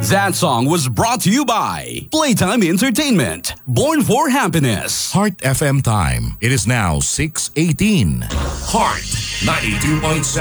That song was brought to you by Playtime Entertainment, born for happiness. Heart FM time. It is now 6:18. Heart 92.7